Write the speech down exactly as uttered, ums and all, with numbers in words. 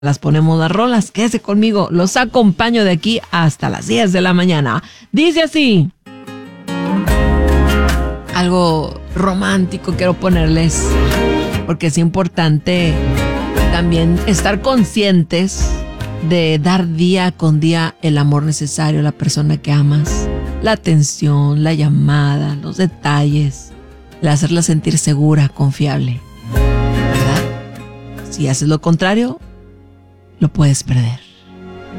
las ponemos las rolas. Quédese conmigo, los acompaño de aquí hasta las diez de la mañana. Dice así. Algo romántico quiero ponerles, porque es importante también estar conscientes de dar día con día el amor necesario a la persona que amas, la atención, la llamada, los detalles, el hacerla sentir segura, confiable, ¿verdad? Si haces lo contrario, lo puedes perder.